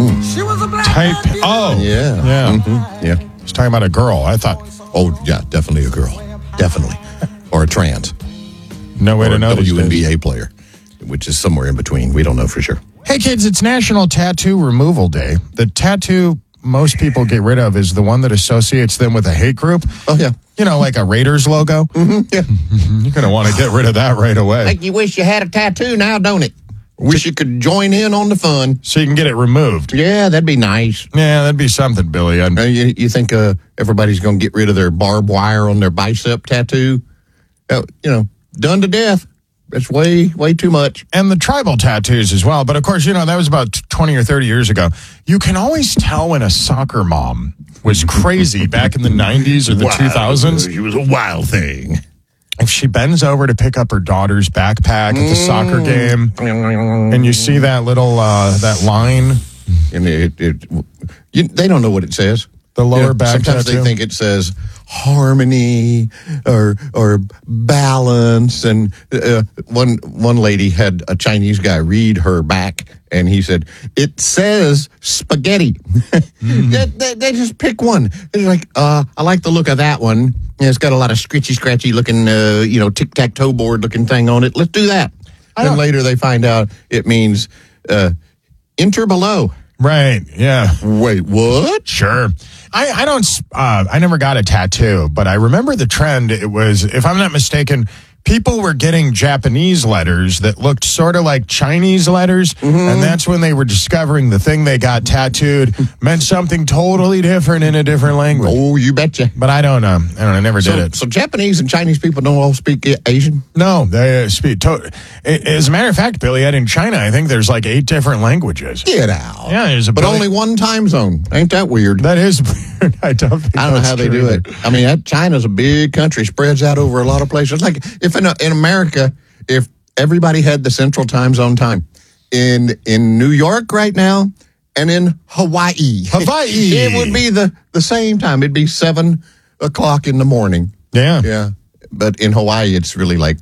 She was a black Type. Oh. Yeah. Yeah. Mm-hmm. Yeah. He's talking about a girl. I thought. Oh, yeah, definitely a girl. Definitely. Or a trans. No way Or to a know. these days. WNBA player, which is somewhere in between. We don't know for sure. Hey, kids, it's National Tattoo Removal Day. The tattoo most people get rid of is the one that associates them with a hate group. Oh, yeah. You know, like a Raiders logo. Mm-hmm. Yeah. You're going to want to get rid of that right away. Like you wish you had a tattoo now, don't it? Wish you could join in on the fun. So you can get it removed. Yeah, that'd be nice. Yeah, that'd be something, Billy. You think everybody's going to get rid of their barbed wire on their bicep tattoo? Done to death. That's way too much. And the tribal tattoos as well. But of course, that was about 20 or 30 years ago. You can always tell when a soccer mom was crazy back in the 90s or the 2000s. She was a wild thing. If she bends over to pick up her daughter's backpack at the soccer game, and you see that little that line, And they don't know what it says. the lower back Sometimes tattoo. they think it says harmony or balance. And one lady had a Chinese guy read her back, and he said, "It says spaghetti." They just pick one. It's like, I like the look of that one. Yeah, it's got a lot of scratchy looking, tic-tac-toe board looking thing on it. Let's do that. Then later they find out it means enter below. Right, yeah. Wait, what? Sure. I never got a tattoo, but I remember the trend. It was, if I'm not mistaken, people were getting Japanese letters that looked sort of like Chinese letters, and that's when they were discovering the thing they got tattooed meant something totally different in a different language. Oh, you betcha. But I don't know. I never did it. So Japanese and Chinese people don't all speak Asian? No, they speak. As a matter of fact, Billy, in China, I think there's like 8 different languages. Get out. Yeah, there's But only one time zone. Ain't that weird? That is weird. I don't know that's how they true do either. it. I mean, China's a big country, spreads out over a lot of places. Like if in America, if everybody had the Central Time Zone time, in New York right now, and in Hawaii, it would be the same time. It'd be 7 o'clock in the morning. Yeah. Yeah, but in Hawaii, it's really like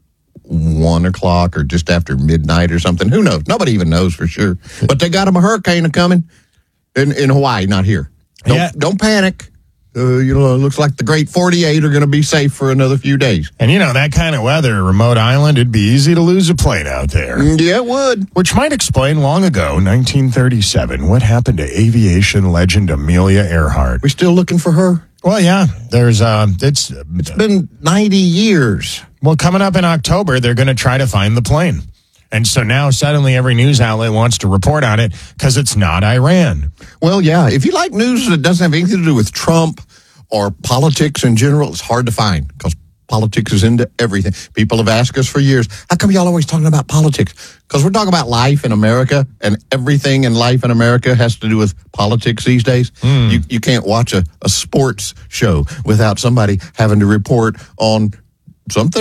1 o'clock or just after midnight or something. Who knows? Nobody even knows for sure. But they got them a hurricane coming in Hawaii, not here. Don't panic. It looks like the Great 48 are going to be safe for another few days. And that kind of weather, remote island, it'd be easy to lose a plane out there. Yeah, it would. Which might explain long ago, 1937, what happened to aviation legend Amelia Earhart. We still looking for her? Well, yeah, there's it's been 90 years. Well, coming up in October, they're going to try to find the plane. And so now suddenly every news outlet wants to report on it because it's not Iran. Well, yeah, if you like news that doesn't have anything to do with Trump or politics in general, it's hard to find because politics is into everything. People have asked us for years, how come y'all always talking about politics? Because we're talking about life in America, and everything in life in America has to do with politics these days. You can't watch a sports show without somebody having to report on something